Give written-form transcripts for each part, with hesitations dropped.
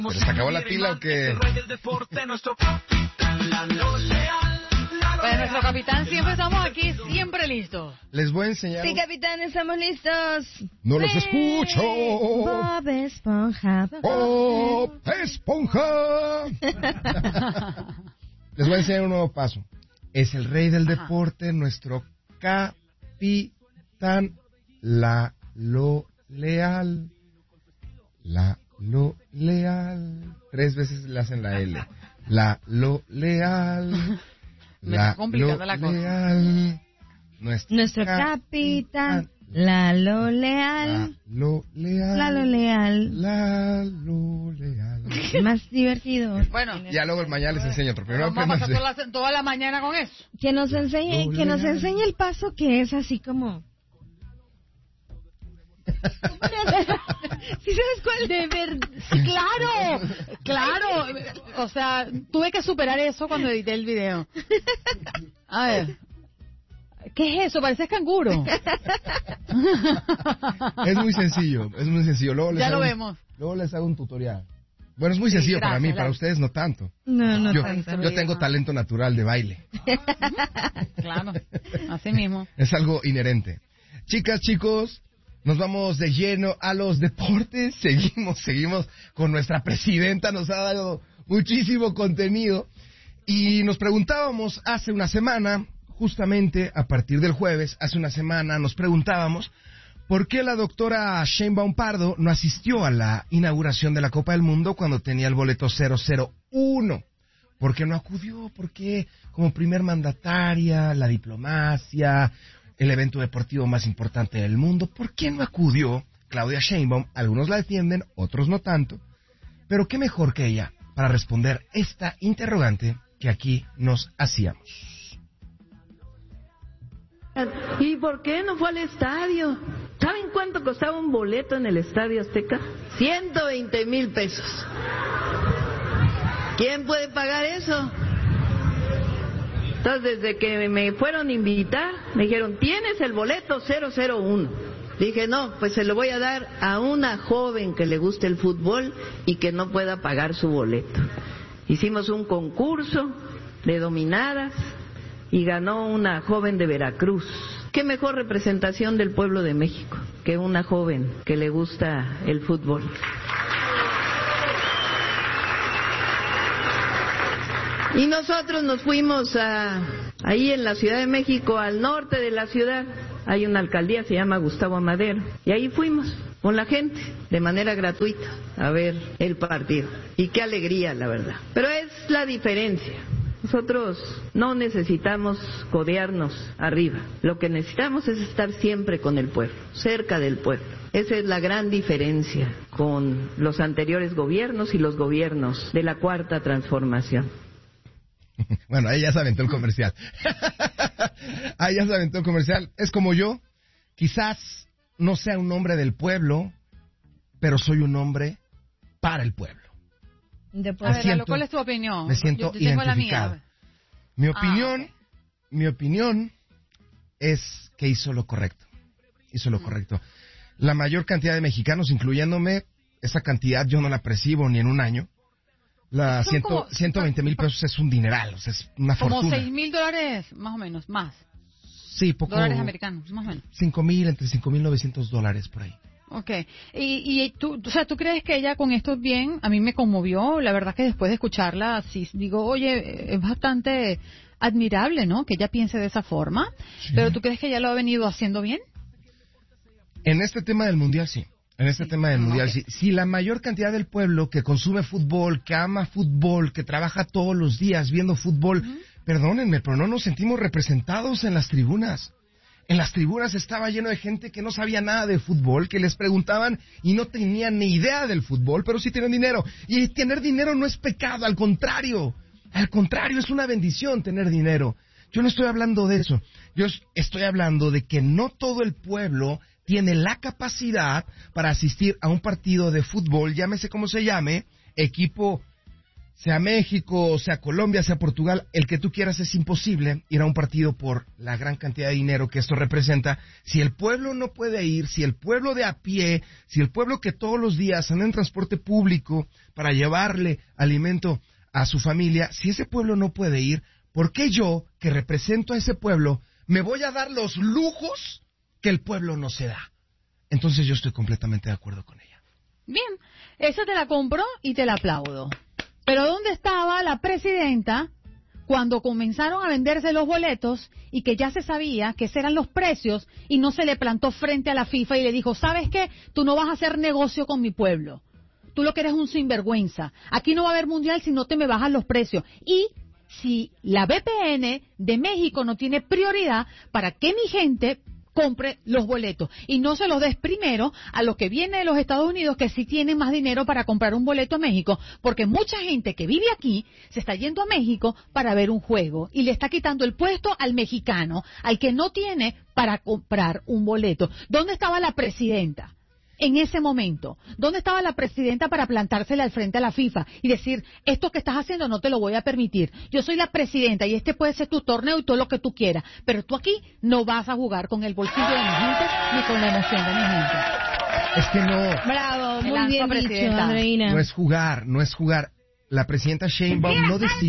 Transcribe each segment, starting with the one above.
¿Se les acabó la pila o qué? Pues nuestro capitán siempre estamos aquí, siempre listos. Les voy a enseñar. Sí, capitán, estamos listos. No los escucho. Bob Esponja. Bob Esponja. Les voy a enseñar un nuevo paso. Es el rey del deporte, nuestro capitán, Lalo Leal. Lalo Leal. 3 veces le hacen la L. Lalo Leal. Me está complicando la cosa. Leal. Nuestro capitán, Lalo Leal. Lalo Leal. Lalo Leal. Lalo Leal. Más divertido. Bueno, Ya luego mañana les enseño, pero primero vamos a apréndanse. pasar toda la mañana con eso. Que nos enseñe el paso que es así como... ¿Sí sabes cuál? Sí, claro. O sea, tuve que superar eso cuando edité el video. A ver. ¿Qué es eso? Pareces canguro. Es muy sencillo. Luego les Ya hago lo vemos. Luego les hago un tutorial. Bueno, es muy sencillo para mí, para ustedes no tanto. No Yo tanto. tengo talento natural de baile. Claro, así mismo. Es algo inherente. Chicas, chicos, nos vamos de lleno a los deportes. Seguimos con nuestra presidenta. Nos ha dado muchísimo contenido. Y nos preguntábamos hace una semana, justamente a partir del jueves, hace una semana, nos preguntábamos por qué la doctora Sheinbaum Pardo no asistió a la inauguración de la Copa del Mundo cuando tenía el boleto 001. ¿Por qué no acudió? ¿Por qué como primer mandataria, la diplomacia, el evento deportivo más importante del mundo? ¿Por qué no acudió Claudia Sheinbaum? Algunos la defienden, otros no tanto. Pero qué mejor que ella para responder esta interrogante que aquí nos hacíamos. ¿Y por qué no fue al estadio? ¿Saben cuánto costaba un boleto en el Estadio Azteca? 120,000 pesos. ¿Quién puede pagar eso? Entonces, desde que me fueron a invitar, me dijeron, ¿tienes el boleto 001? Dije, no, pues se lo voy a dar a una joven que le guste el fútbol y que no pueda pagar su boleto. Hicimos un concurso de dominadas y ganó una joven de Veracruz. ¿Qué mejor representación del pueblo de México que una joven que le gusta el fútbol? Y nosotros nos fuimos ahí en la Ciudad de México, al norte de la ciudad, hay una alcaldía, se llama Gustavo Amadero, y ahí fuimos con la gente, de manera gratuita, a ver el partido. Y qué alegría, la verdad. Pero es la diferencia. Nosotros no necesitamos codearnos arriba. Lo que necesitamos es estar siempre con el pueblo, cerca del pueblo. Esa es la gran diferencia con los anteriores gobiernos y los gobiernos de la Cuarta Transformación. Bueno, ahí ya se aventó el comercial. Es como yo. Quizás no sea un hombre del pueblo, pero soy un hombre para el pueblo. A ver, Lalo, ¿cuál es tu opinión? Me siento yo tengo identificado. La mía. Mi opinión es que hizo lo correcto. La mayor cantidad de mexicanos, incluyéndome, esa cantidad yo no la percibo ni en un año. 120,000 pesos es un dineral, o sea, es una fortuna. Como $6,000, más o menos, más. Sí, poco. Dólares americanos, más o menos. entre $5,900 por ahí. Okay. Y tú, o sea, ¿tú crees que ella con esto bien? A mí me conmovió, la verdad que después de escucharla, sí, digo, oye, es bastante admirable, ¿no? Que ella piense de esa forma. Sí. Pero ¿tú crees que ella lo ha venido haciendo bien? En este tema del mundial, sí. Sí. Si la mayor cantidad del pueblo que consume fútbol, que ama fútbol, que trabaja todos los días viendo fútbol, perdónenme, pero no nos sentimos representados en las tribunas. En las tribunas estaba lleno de gente que no sabía nada de fútbol, que les preguntaban y no tenían ni idea del fútbol, pero sí tienen dinero. Y tener dinero no es pecado, al contrario. Al contrario, es una bendición tener dinero. Yo no estoy hablando de eso. Yo estoy hablando de que no todo el pueblo tiene la capacidad para asistir a un partido de fútbol, llámese como se llame, equipo sea México, sea Colombia, sea Portugal, el que tú quieras, es imposible ir a un partido por la gran cantidad de dinero que esto representa. Si el pueblo no puede ir, si el pueblo de a pie, si el pueblo que todos los días anda en transporte público para llevarle alimento a su familia, si ese pueblo no puede ir, ¿por qué yo, que represento a ese pueblo, me voy a dar los lujos que el pueblo no se da? Entonces yo estoy completamente de acuerdo con ella. Bien, esa te la compro y te la aplaudo. Pero ¿dónde estaba la presidenta cuando comenzaron a venderse los boletos y que ya se sabía que esos eran los precios y no se le plantó frente a la FIFA y le dijo, ¿sabes qué? Tú no vas a hacer negocio con mi pueblo. Tú lo que eres un sinvergüenza. Aquí no va a haber mundial si no te me bajas los precios. Y si la VPN de México no tiene prioridad para que mi gente compre los boletos y no se los des primero a los que vienen de los Estados Unidos, que sí tienen más dinero para comprar un boleto a México, porque mucha gente que vive aquí se está yendo a México para ver un juego y le está quitando el puesto al mexicano, al que no tiene para comprar un boleto. ¿Dónde estaba la presidenta en ese momento? ¿Dónde estaba la presidenta para plantársele al frente a la FIFA y decir, esto que estás haciendo no te lo voy a permitir? Yo soy la presidenta y este puede ser tu torneo y todo lo que tú quieras, pero tú aquí no vas a jugar con el bolsillo de mi gente ni con la emoción de mi gente. Es que no. Bravo, muy bien dicho, Andreina. No es jugar, no es jugar. La presidenta Sheinbaum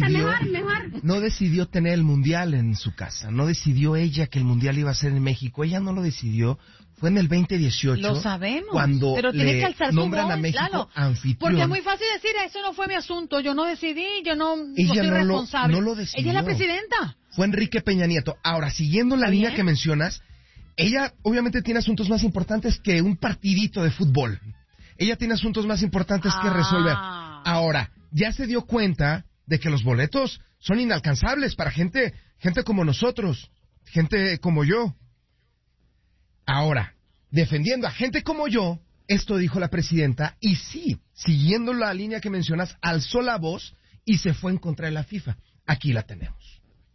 no decidió tener el mundial en su casa, no decidió ella que el mundial iba a ser en México, ella no lo decidió. Fue en el 2018. Lo sabemos. Cuando pero tiene que alzar nombran su voz, a México claro, anfitrión. Porque es muy fácil decir, eso no fue mi asunto, yo no decidí, yo no Ella soy responsable. No lo decidió. Ella es la presidenta. Fue Enrique Peña Nieto. Ahora, siguiendo la línea que mencionas, ella obviamente tiene asuntos más importantes que un partidito de fútbol. Ella tiene asuntos más importantes que resolver. Ahora, ya se dio cuenta de que los boletos son inalcanzables para gente como nosotros, gente como yo. Ahora, defendiendo a gente como yo, esto dijo la presidenta, y sí, siguiendo la línea que mencionas, alzó la voz y se fue en contra de la FIFA. Aquí la tenemos.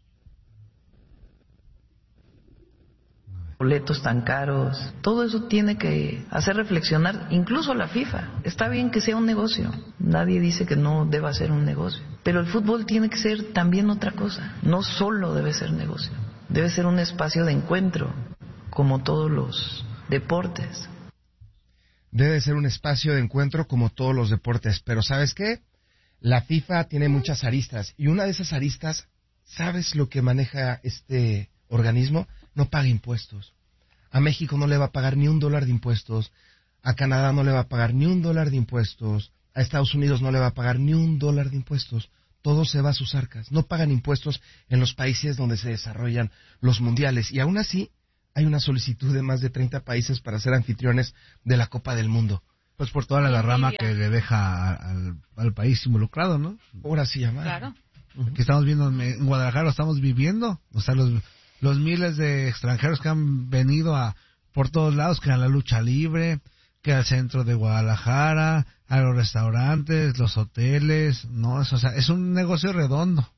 Boletos tan caros, todo eso tiene que hacer reflexionar incluso a la FIFA. Está bien que sea un negocio, nadie dice que no deba ser un negocio, pero el fútbol tiene que ser también otra cosa, no solo debe ser negocio, debe ser un espacio de encuentro, como todos los deportes. Debe ser un espacio de encuentro como todos los deportes, pero ¿sabes qué? La FIFA tiene muchas aristas, y una de esas aristas, ¿sabes lo que maneja este organismo? No paga impuestos. A México no le va a pagar ni $1 de impuestos, a Canadá no le va a pagar ni $1 de impuestos, a Estados Unidos no le va a pagar ni $1 de impuestos. Todo se va a sus arcas. No pagan impuestos en los países donde se desarrollan los mundiales, y aún así hay una solicitud de más de 30 países para ser anfitriones de la Copa del Mundo. Pues por toda la derrama que le deja al país involucrado, ¿no? Ahora sí llamar. Claro. Que estamos viendo en Guadalajara, lo estamos viviendo. O sea, los miles de extranjeros que han venido por todos lados, que a la lucha libre, que al centro de Guadalajara, a los restaurantes, los hoteles, no, o sea, es un negocio redondo.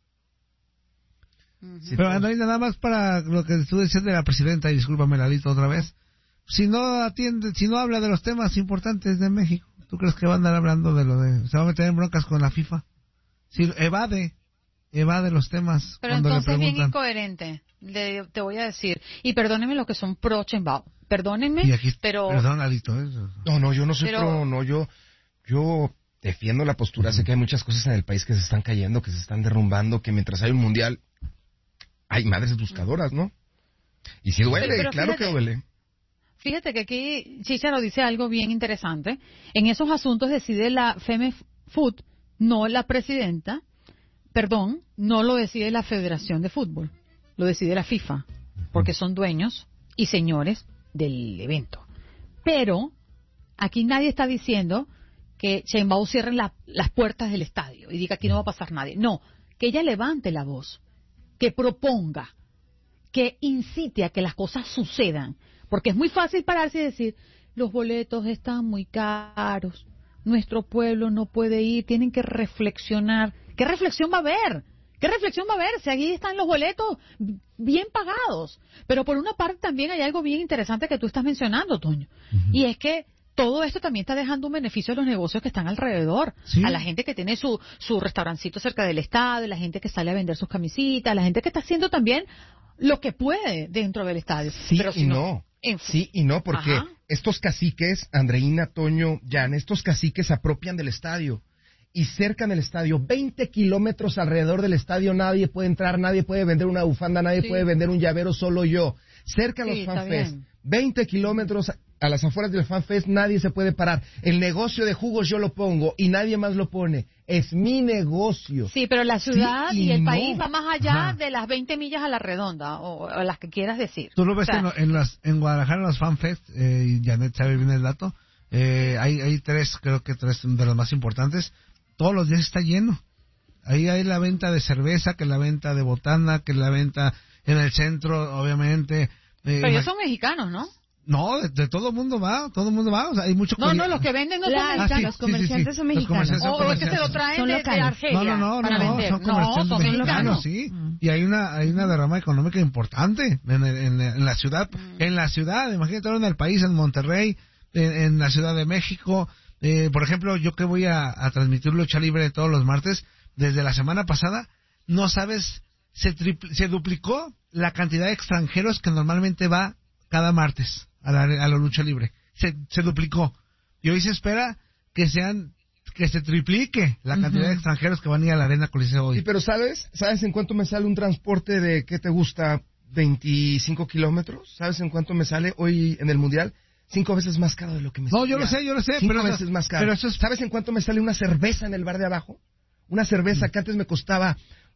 Sí, pero Andreina, nada más para lo que tú decías de la presidenta, y discúlpame Lalito otra vez, si no habla de los temas importantes de México, ¿tú crees que va a andar hablando se va a meter en broncas con la FIFA? Si evade los temas. Pero cuando entonces le es bien preguntan. incoherente, te voy a decir, y perdónenme los que son pro Sheinbaum, perdónenme, Y aquí, pero... Perdón, Lalito. No, yo no soy pro, no, yo defiendo la postura, sé que hay muchas cosas en el país que se están cayendo, que se están derrumbando, que mientras hay un mundial hay madres buscadoras, ¿no? Y si duele, pero claro fíjate, que duele. Fíjate que aquí Chícharo dice algo bien interesante. En esos asuntos decide la FEMEFUT, no la presidenta, no lo decide la Federación de Fútbol, lo decide la FIFA, porque son dueños y señores del evento. Pero aquí nadie está diciendo que Sheinbaum cierre las puertas del estadio y diga aquí no va a pasar nadie. No, que ella levante la voz, que proponga, que incite a que las cosas sucedan. Porque es muy fácil pararse y decir, los boletos están muy caros, nuestro pueblo no puede ir, tienen que reflexionar. ¿Qué reflexión va a haber? ¿Qué reflexión va a haber si aquí están los boletos bien pagados? Pero por una parte también hay algo bien interesante que tú estás mencionando, Toño. Y es que todo esto también está dejando un beneficio a los negocios que están alrededor. Sí. A la gente que tiene su restaurancito cerca del estadio, la gente que sale a vender sus camisitas, la gente que está haciendo también lo que puede dentro del estadio. Sí Pero si y no. Sí y no, porque Ajá. estos caciques, Andreina, Toño, Jan, estos caciques se apropian del estadio y cercan el estadio. 20 kilómetros alrededor del estadio nadie puede entrar, nadie puede vender una bufanda, nadie puede vender un llavero, solo yo. Cercan Sí, los está FanFest. bien. 20 kilómetros a las afueras del FanFest, nadie se puede parar. El negocio de jugos yo lo pongo y nadie más lo pone. Es mi negocio. Sí, pero la ciudad Sí y el no. país va más allá Ajá. de las 20 millas a la redonda, o las que quieras decir. Tú lo ves O sea, en Guadalajara, en los FanFest, y Janet sabe bien el dato, hay tres, creo que tres de los más importantes. Todos los días está lleno. Ahí hay la venta de cerveza, que la venta de botana, que la venta en el centro, obviamente. pero ellos son mexicanos, ¿no? No, de todo el mundo va, o sea, hay mucho No, los que venden no son Las- mexicanos. los comerciantes son mexicanos. O es que se lo traen Son de locales. Argelia No, para vender. son comerciantes son mexicanos, mexicanos. sí. Y hay una derrama económica importante en la ciudad. En la ciudad, imagínate ahora en el país, en Monterrey, en la Ciudad de México. Por ejemplo, yo que voy a transmitir lucha libre todos los martes, desde la semana pasada, no sabes, se duplicó la cantidad de extranjeros que normalmente va cada martes a la lucha libre. Se duplicó. Y hoy se espera que se triplique la cantidad de extranjeros que van a ir a la Arena Coliseo hoy. Sí, pero ¿sabes en cuánto me sale un transporte de, qué te gusta, 25 kilómetros? ¿Sabes en cuánto me sale hoy en el Mundial? 5 veces más caro de lo que me No, salía. yo lo sé, 5 pero eso- veces más caro. pero eso es- ¿Sabes en cuánto me sale una cerveza en el bar de abajo? Una cerveza que antes me costaba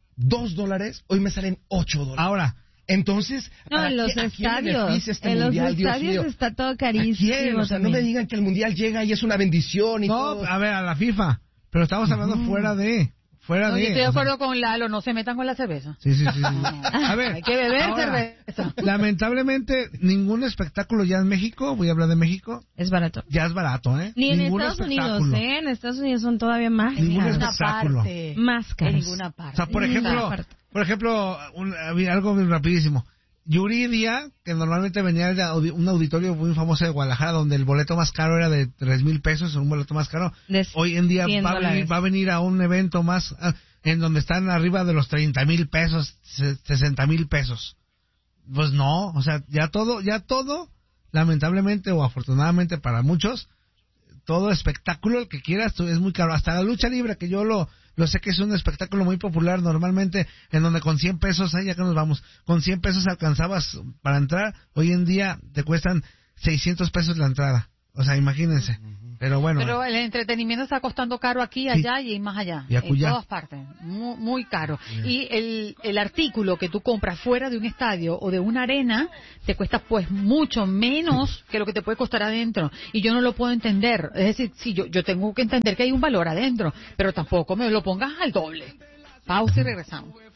$2, hoy me salen $8. Ahora, entonces, No, ¿a en los quién estadios. beneficia este En los mundial, Dios estadios mío? está todo ¿A quién? carísimo. O sea, no me también. digan que el mundial llega y es una bendición y no, todo. a ver, a la FIFA. Pero estamos hablando fuera de. No, yo estoy de o sea, acuerdo con Lalo, no se metan con la cerveza. Sí. A ver, Hay que beber ahora, cerveza. lamentablemente, ningún espectáculo ya en México, voy a hablar de México, Es barato. ya es barato, ¿eh? Ni en Ningún Estados Unidos, espectáculo. ¿eh? En Estados Unidos son todavía más Ningún En caros. ninguna espectáculo. parte. Más caros. En ninguna parte. O sea, por ejemplo, algo muy rapidísimo. Yuridia, que normalmente venía de un auditorio muy famoso de Guadalajara, donde el boleto más caro era de 3,000 pesos, un boleto más caro. De Hoy en día $100. va a venir a un evento más, en donde están arriba de los 30,000 pesos, 60,000 pesos. Pues no, o sea, ya todo, lamentablemente o afortunadamente para muchos, todo espectáculo, el que quieras, es muy caro. Hasta la lucha libre, que yo lo sé que es un espectáculo muy popular normalmente, en donde con 100 pesos, ya que nos vamos, con 100 pesos alcanzabas para entrar, hoy en día te cuestan 600 pesos la entrada. O sea, imagínense. Pero bueno. Pero el entretenimiento está costando caro aquí, allá y más allá. Y en acullá. todas partes. Muy, muy caro. Y el artículo que tú compras fuera de un estadio o de una arena te cuesta pues mucho menos que lo que te puede costar adentro. Y yo no lo puedo entender. Es decir, sí, yo tengo que entender que hay un valor adentro, pero tampoco me lo pongas al doble. Pausa y regresamos.